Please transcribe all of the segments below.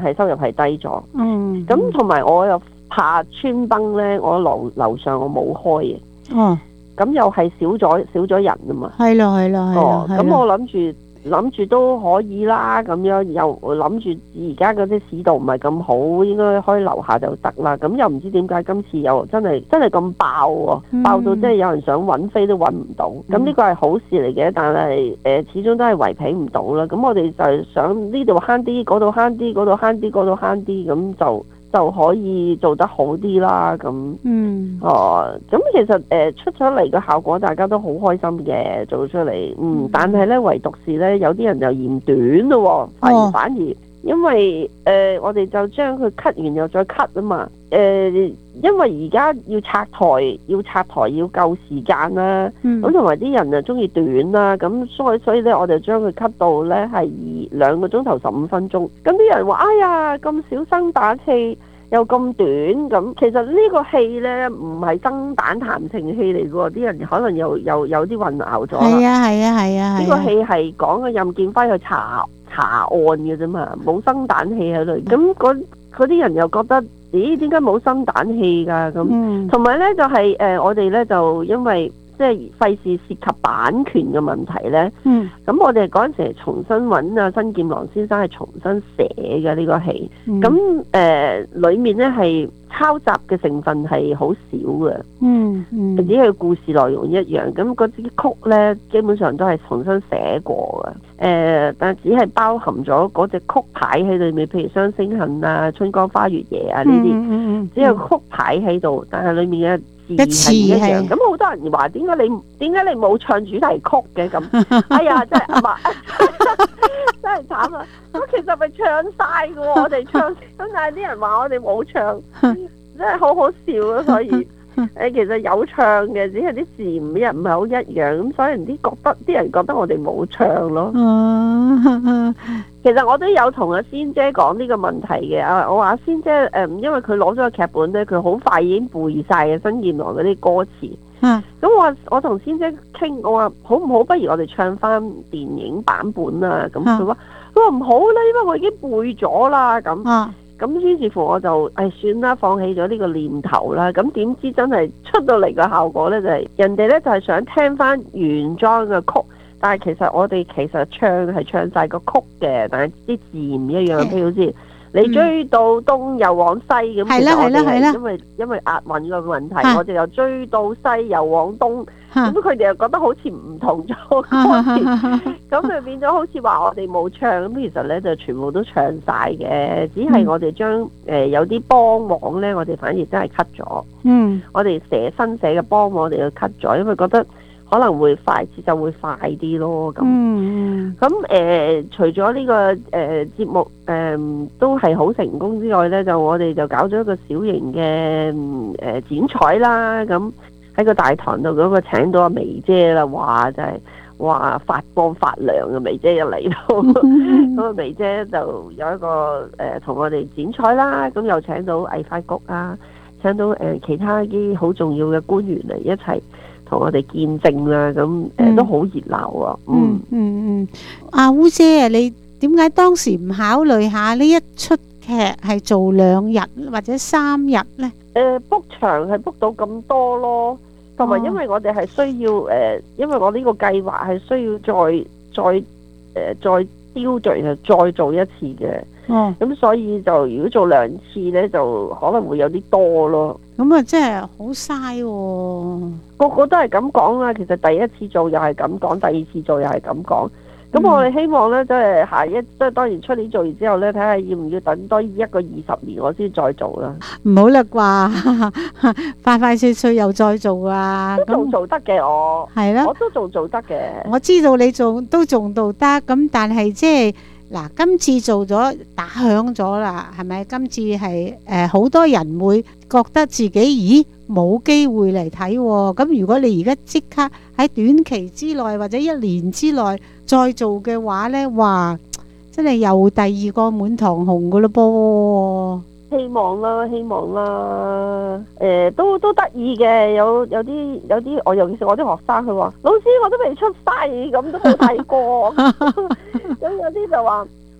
係收入係低咗。 嗯， 咁同埋我又怕穿崩咧，我樓上我冇開嘅。 哦， 咁又係少咗人啊嘛。 係咯係咯係咯， 咁我諗住都可以啦，咁樣又諗住而家嗰啲市道唔係咁好，應該開樓下就得啦。咁又唔知點解今次又真係咁爆喎，爆到即係有人想揾飛都揾唔到。咁呢個係好事嚟嘅，但係始終都係圍皮唔到啦。咁我哋就係想呢度慳啲，嗰度慳啲，嗰度慳啲，嗰度慳啲，咁就可以做得好啲啦。咁咁其實出咗嚟嘅效果大家都好開心嘅，做出嚟。但係咧唯獨是咧有啲人就嫌短咯，反而因為我哋就將佢 cut 完又再 cut 啊嘛。因為而家要拆台要夠時間啦，咁同埋啲人就中意短啦，咁所以咧我就將佢 cut 到咧係2個鐘頭15分鐘。咁啲人話：哎呀，咁少生打氣又咁短，咁其實呢個戲咧唔係生蛋談情戲嚟嘅喎，啲人可能有啲混淆咗啦。係啊！呢個戲係講嘅任劍輝去查案嘅啫嘛，冇生蛋戲喺度。咁嗰啲人又覺得，咦？點解冇生蛋戲㗎？咁同埋咧就係我哋咧就因為即係費事涉及版權嘅問題咧。咁我哋嗰陣時係重新揾新劍郎先生係重新寫嘅呢個戲。咁裡面咧係抄襲嘅成分係好少嘅。只係故事內容一樣。咁嗰支曲咧基本上都係重新寫過嘅。但只係包含咗嗰隻曲牌喺裏面，譬如雙星恨啊、春江花月夜啊呢啲，只有曲牌喺度，但係裏面嘅字係唔一樣。咁好多人話點解你冇唱主題曲嘅咁？哎呀，真係真係慘啊！咁其實咪唱晒嘅喎，我哋唱，咁但係啲人話我哋冇唱，真係好好笑咯。所以其實有唱嘅，只係啲字唔係好一樣，咁所以啲人覺得我哋冇唱咯。其實我都有同阿仙姐講呢個問題嘅。我話阿仙姐因為佢攞咗個劇本咧，佢好快已經背晒嘅新劍郎嗰啲歌詞。咁我同仙姐傾，我話好唔好？不如我哋唱翻電影版本啊。咁佢話唔好啦，因為我已經背咗啦。咁於是乎我就算啦，放棄咗呢個念頭啦。咁點知真係出到嚟嘅效果咧，就係人哋咧就係想聽翻原裝嘅曲，但係其實我哋唱晒個曲嘅，但係啲字唔一樣。譬如好似你追到東又往西咁，其實我哋係因為押韻嘅問題，我哋又追到西又往東。咁佢哋又覺得好似唔同咗歌詞，咁佢變咗好似話我哋冇唱。咁其實咧就全部都唱晒嘅，只係我哋將有啲幫網咧，我哋反而真係 cut 咗。我哋新寫嘅幫網我哋就 cut 咗，因為覺得可能會節奏會快啲咯。咁除咗呢個節目都係好成功之外咧，我哋就搞咗一個小型嘅剪彩啦。咁喺個大堂度嗰個請到阿眉姐啦，哇！就係發光發亮嘅眉姐一嚟到，咁阿眉姐就有一個同我哋剪彩啦，咁又請到藝發局啊，請到其他啲好重要嘅官員嚟一齊同我哋見證啦，咁都好熱鬧啊！ 阿烏姐啊，你點解當時唔考慮下呢一出劇係做2日或者3日呢 ？book 場係 book 到咁多咯，同埋因為我哋係需要因為我呢個計劃係需要再雕琢，然後再做一次嘅。咁所以就如果做2次呢，就可能會有啲多咯。 咁啊，真係好嘥喎！ 個個都係咁講啦。其實第一次做又係咁講，第二次做又係咁講。咁我哋希望呢，即係當然出年做完之後呢，睇下要唔要等多一個20年，我先再做啦。 唔好啦啩，快快脆脆又再做啊！ 都仲做得嘅，我係啦，我都仲做得嘅。 我知道你都仲做得，咁但係即係嗱，今次做咗打響咗啦，係咪？今次係好多人會覺得自己冇機會嚟睇喎。咁如果你而家即刻喺短期之內或者1年之內再做嘅話呢，哇！真係又第2個滿堂紅噶咯噃。希望啦，都得意嘅。有啲我尤其是我啲學生，佢話老師我都未出世，咁都冇睇過。咁有啲就話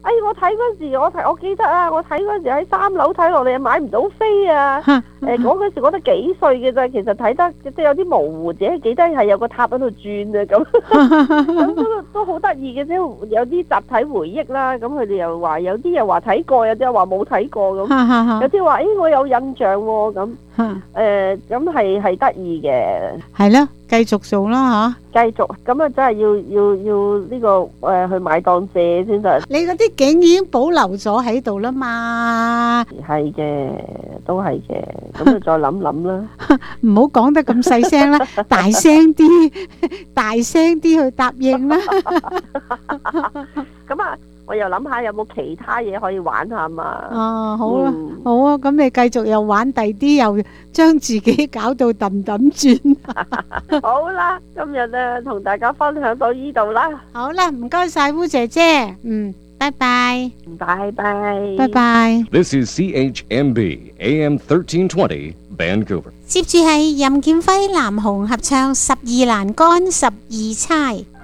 我睇嗰時，我記得啊，我睇嗰時喺3樓睇落嚟，買唔到飛啊！我嗰時覺得幾歲嘅咋，其實睇得即係有啲模糊，自己記得係有個塔喺度轉啊咁，咁都好得意嘅啫，有啲集體回憶啦。咁佢哋又話有啲又話睇過，有啲又話冇睇過咁，有啲話我有印象喎咁，咁係得意嘅。 係咯，繼續做啦繼續咁啊，真係要呢個去買檔借先得。 你嗰啲景已經保留咗喺度啦嘛。 係嘅，都係嘅。咁就再諗諗啦。 唔好講得咁細聲啦，大聲啲，大聲啲去答應啦。 咁啊，我又諗下有冇其他嘢可以玩下嘛。 哦，好啦，好啊，咁你繼續又玩第啲，又將自己搞到揼揼轉。 好啦，今日咧同大家分享到呢度啦。 好啦，唔該晒烏姐姐，拜拜， 拜拜， 拜拜。 This is CHMB AM 1320 Vancouver. 接住係任劍輝、藍紅合唱《12欄杆12釵》。